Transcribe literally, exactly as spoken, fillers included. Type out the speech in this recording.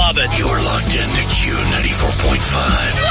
love it. You're locked into Q ninety-four point five.